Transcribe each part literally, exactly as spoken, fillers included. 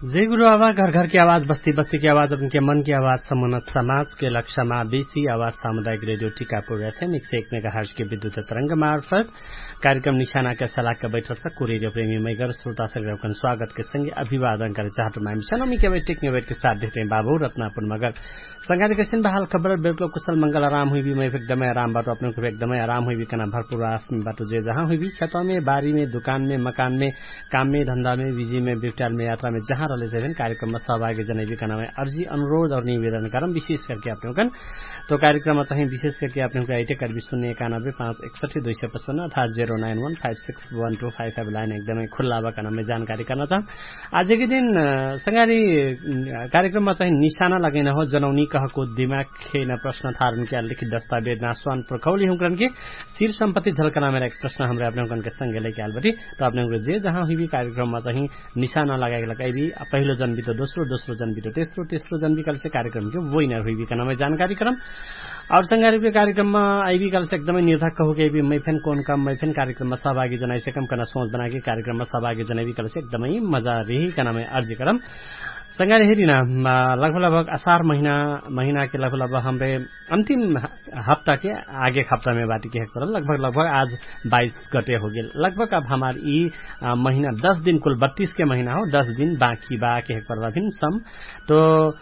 जय गुरु बाबा, घर घर की आवाज, बस्ती बस्ती की आवाज, उनके मन की आवाज, समुन्नत समाज के लक्ष्य बेसी आवाज सामुदायिक रेडियो टीकापुर एफएम एक सौ एक मेगाहर्ट्ज के विद्युत तरंग मार्फत कार्यक्रम निशाना के सलाह का बैठक को रेडियो प्रेमी मैगर श्रोता सगरकन स्वागत के संगे अभिवादन करे चाहत माइम सनमी के बैठक में बैठ के साथ देते हैं बाबू रत्नापुर मगर संगारी के सिन बहाल खबर बिल्कुल कुशल मंगल आराम हुई भी मैं एकदमै आराम बाटो अपने को एकदमै आराम हुई भी कना भरपूर आसमी बाटो जे जहां हुई भी खेतों में, बारी में, दुकान में, मकान में, काम में, धंधा में, बिजी में, बिफ्टाल में, यात्रा में जहां रले से कार्यक्रम में सहभागी जनाई कना में अर्जी अनुरोध और निवेदन करम विशेष करके आप लोगन तो कार्यक्रम में चाहिए विशेष करके आप लोगों को आईटे कर भी शून्य इक्यानबे पांच इकसठी दो सौ पचपन अर्थात जीरो नाइन वन five six one two five five line एकदमै खुल्ला बकाना में जानकारी करना चाहूँ। आज के दिन संगारी कार्यक्रम में चाहिए निशाना लगेना हो जनौनी कहको दिमाग खेन प्रश्न थारण के लिखित दस्तावेज नासवान प्रखौली हुकरन के सिर संपत्ति झलकना मेरा एक प्रश्न हमारे अपने उनके संगे लेके आलबटी तो अपने जे जहां हुई भी कार्यक्रम में चाहिए निशाना लगाए लगाई भी पहलो जन्मी तो दोस्रो दोस्रो जन्मी तो तेस्रो तेस्रो जन्मी कल से कार्यक्रम के विनर हुई भी का नाम जानकारी करम और संगारी के कार्यक्रम में आई भी कल से एकदमै निर्धक्क हो गई भी मैफेन कौन कम मैफेन कार्यक्रम में सहभागी जनाई से कम करना सोच बना के कार्यक्रम में सहभागी जनाई भी कल से एकदमै मजा रही का नाम अर्जी करम संगारी हेरिना लगभग लगभग असार महीना महीना के लगभग लगभग हमरे अंतिम हफ्ता के आगे हफ्ता में बाटी के हेक्टर लगभग लगभग आज बाईस गते हो गए लगभग अब हमारी ई महीना दस दिन कुल बत्तीस के महीना हो दस दिन बाकी बा के हेक्टर दिन सम तो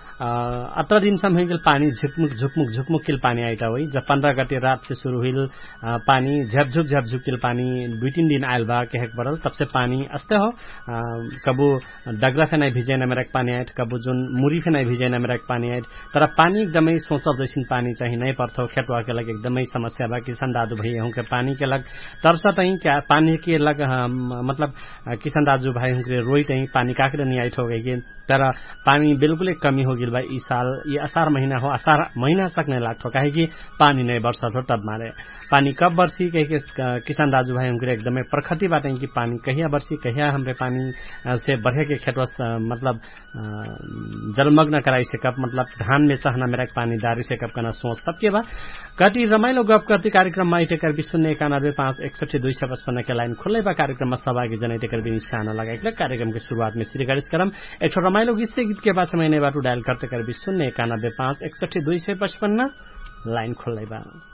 अत्र दिन सम हो गए पानी झुकमुक झुकमुक झुकमुक किल पानी आइटा हुई जब पंद्रह गते रात से शुरू हुई पानी झपझुक झपझुक किल पानी दुई तीन दिन आयल बा के हेक्टर तब से पानी अस्ते हो कबू डगरा फेना भिजे न मेरा पानी कबू जुन मुरी फेना भिजे न मेरा पानी आए तर पानी एकदमै सोचब जैसिन पानी चाहिए नहीं पर्थो खेतवा के लग एकदमै समस्या बा किसान दादू भाई हूँ के पानी के लग तरसा तही क्या पानी के लग मतलब किसान दादू भाई हूँ के रोई तही पानी काकरे नहीं आइट हो गई तर पानी बिल्कुल कमी हो गई भाई इस साल ये असार महीना हो असार महीना सकने लागतो काहे कि पानी नहीं बरसा हो तब मारे पानी कब बरसी कह के किसान दाजू भाई हमके एकदमै प्रखति बाटे कि पानी कहिया बरसी कहिया हमरे पानी से बढ़े के खेत मतलब जलमग्न कराई से कब मतलब धान में चहना मेरा पानी दारी से कब करना सोच तब के बाद कति रमाइलो गप करती कार्यक्रम में आइटे कर भी शून्य इक्यानबे पांच इकसठी दुई सौ पचपन के लाइन खुले बा कार्यक्रम में सहभागी जनाइटे कर भी निशाना लगाए कार्यक्रम की शुरुआत में श्री गणेश करम एक रमाइलो गीत से गीत के बाद समय बाटू डायल करते कर भी शून्य इक्यानबे पांच इकसठी दुई सौ पचपन लाइन खुले बा।